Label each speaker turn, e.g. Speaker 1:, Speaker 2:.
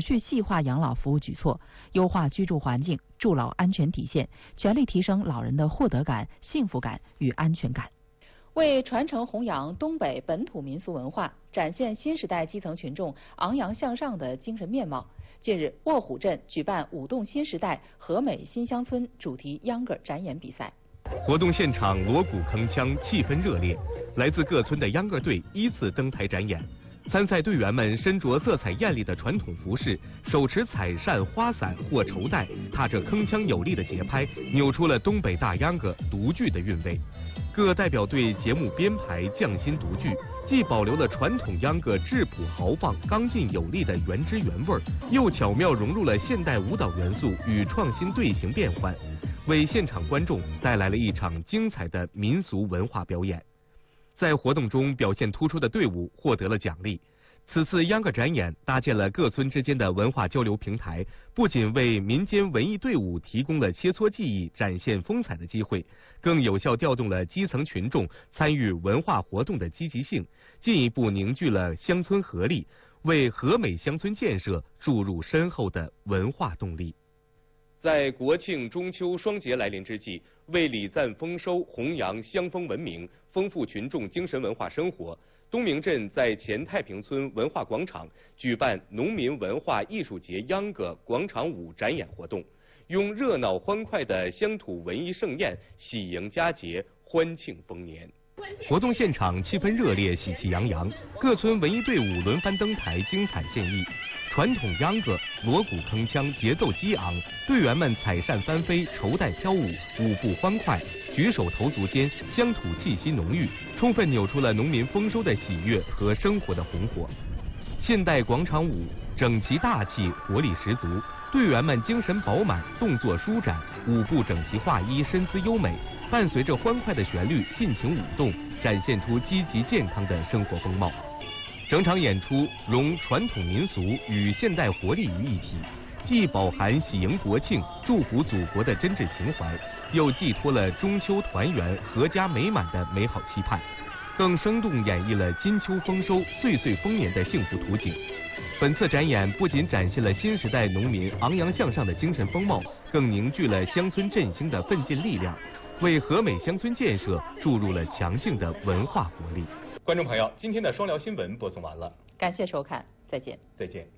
Speaker 1: 续细化养老服务举措，优化居住环境、助老安全体现，全力提升老人的获得感、幸福感与安全感。为传承弘扬东北本土民俗文化，展现新时代基层群众昂扬向上的精神面貌，近日，卧虎镇举办舞动新时代和美新乡村主题秧歌展演比赛。
Speaker 2: 活动现场锣鼓铿锵，气氛热烈，来自各村的秧歌队依次登台展演。参赛队员们身着色彩艳丽的传统服饰，手持彩扇、花伞或绸带，踏着铿锵有力的节拍，扭出了东北大秧歌独具的韵味。各代表队节目编排匠心独具，既保留了传统秧歌质朴豪放、刚劲有力的原汁原味，又巧妙融入了现代舞蹈元素与创新队形变换，为现场观众带来了一场精彩的民俗文化表演。在活动中表现突出的队伍获得了奖励。此次秧歌展演搭建了各村之间的文化交流平台，不仅为民间文艺队伍提供了切磋技艺、展现风采的机会，更有效调动了基层群众参与文化活动的积极性，进一步凝聚了乡村合力，为和美乡村建设注入深厚的文化动力。在国庆、中秋双节来临之际，为礼赞丰收、弘扬乡风文明、丰富群众精神文化生活，东明镇在前太平村文化广场举办农民文化艺术节秧歌广场舞展演活动，用热闹欢快的乡土文艺盛宴喜迎佳节，欢庆丰年。活动现场气氛热烈，喜气洋洋，各村文艺队伍轮番登台，精彩献艺。传统秧歌锣鼓铿锵，节奏激昂，队员们彩扇翻飞，绸带飘舞，舞步欢快，举手投足间乡土气息浓郁，充分扭出了农民丰收的喜悦和生活的红火。现代广场舞整齐大气，活力十足，队员们精神饱满，动作舒展，舞步整齐划一，身姿优美，伴随着欢快的旋律尽情舞动，展现出积极健康的生活风貌。整场演出融传统民俗与现代活力于一体，既饱含喜迎国庆、祝福祖国的真挚情怀，又寄托了中秋团圆、阖家美满的美好期盼，更生动演绎了金秋丰收、岁岁丰年的幸福图景。本次展演不仅展现了新时代农民昂扬向上的精神风貌，更凝聚了乡村振兴的奋进力量，为和美乡村建设注入了强劲的文化活力。观众朋友，今天的双聊新闻播送完了，
Speaker 1: 感谢收看，再见。
Speaker 2: 再见。